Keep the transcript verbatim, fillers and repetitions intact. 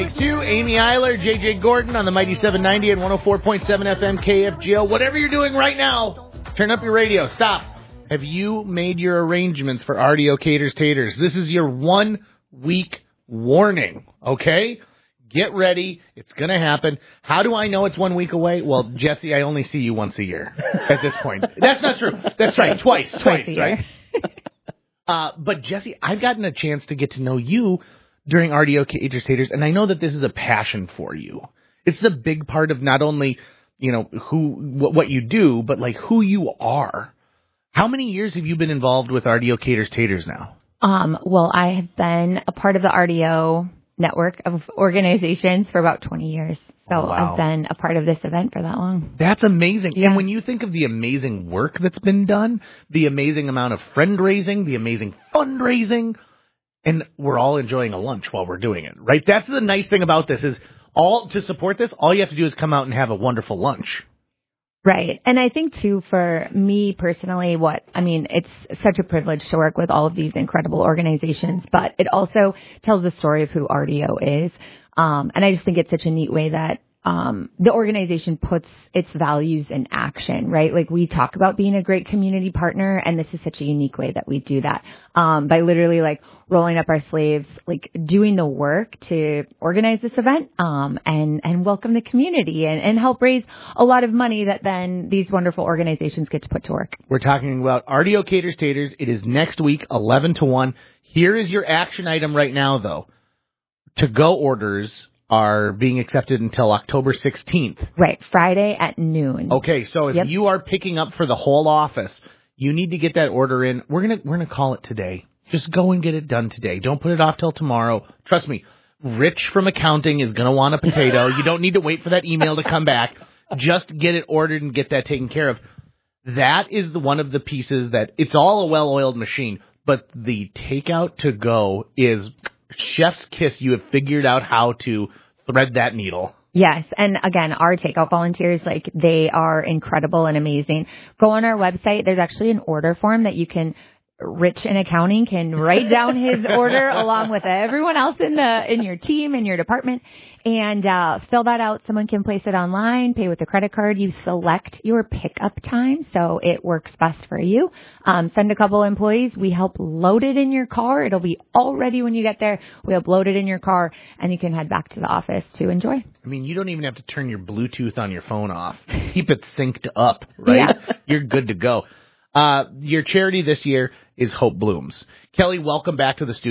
Thanks to Amy Eiler, J J Gordon on the Mighty seven ninety and one oh four point seven F M K F G L. Whatever you're doing right now, turn up your radio. Stop. Have you made your arrangements for R D O Caters Taters? This is your one-week warning, okay? Get ready. It's going to happen. How do I know it's one week away? Well, Jesse, I only see you once a year at this point. That's not true. That's right. Twice. Twice, twice right? uh, but, Jesse, I've gotten a chance to get to know you during R D O Caters Taters, and I know that this is a passion for you. It's a big part of not only, you know, who what you do, but, like, who you are. How many years have you been involved with R D O Caters Taters now? Um, well, I have been a part of the R D O network of organizations for about twenty years. So oh, wow. I've been a part of this event for that long. That's amazing. Yeah. And when you think of the amazing work that's been done, the amazing amount of friend raising, the amazing fundraising, and we're all enjoying a lunch while we're doing it, right? That's the nice thing about this is all to support this, all you have to do is come out and have a wonderful lunch. Right. And I think, too, for me personally, what I mean, it's such a privilege to work with all of these incredible organizations, but it also tells the story of who R D O is. Um, and I just think it's such a neat way that um, the organization puts its values in action, right? Like we talk about being a great community partner, and this is such a unique way that we do that um, by literally like rolling up our sleeves, like doing the work to organize this event um, and, and welcome the community and, and help raise a lot of money that then these wonderful organizations get to put to work. We're talking about R D O Caters Taters. It is next week, eleven to one. Here is your action item right now, though. To-go orders are being accepted until October sixteenth. Right, Friday at noon. Okay, so if yep. you are picking up for the whole office, you need to get that order in. We're gonna we're gonna call it today. Just go and get it done today. Don't put it off till tomorrow. Trust me, Rich from accounting is gonna want a potato. You don't need to wait for that email to come back. Just get it ordered and get that taken care of. That is the one of the pieces that it's all a well-oiled machine, but the takeout to go is chef's kiss. You have figured out how to thread that needle. Yes. And again, our takeout volunteers, like they are incredible and amazing. Go on our website. There's actually an order form that you can, Rich in accounting can write down his order along with everyone else in the, in your team, in your department, and uh, fill that out. Someone can place it online, pay with a credit card. You select your pickup time, so it works best for you. Um, send a couple employees. We help load it in your car. It'll be all ready when you get there. We upload it in your car, and you can head back to the office to enjoy. I mean, you don't even have to turn your Bluetooth on your phone off. Keep it synced up, right? Yeah. You're good to go. Uh, your charity this year is Hope Blooms. Kelly, welcome back to the studio.